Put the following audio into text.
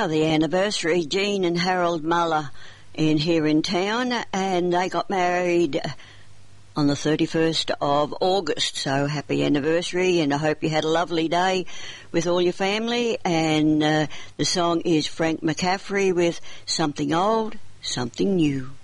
now the anniversary, Jean and Harold Muller here in town, and they got married on the 31st of August. So happy anniversary, and I hope you had a lovely day with all your family. And the song is Frank McCaffrey with Something Old, Something New.